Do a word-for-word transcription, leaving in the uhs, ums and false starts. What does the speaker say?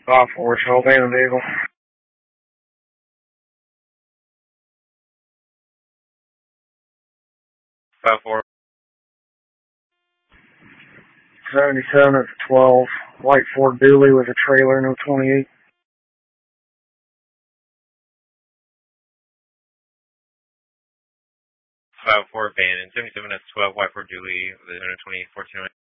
five four, show abandoned vehicle. five four. seventy-seven at the twelve. White Ford dually with a trailer, no twenty-eight. five four abandoned. seventy-seven at twelve. White Ford dually with a no twenty-eight fourteen.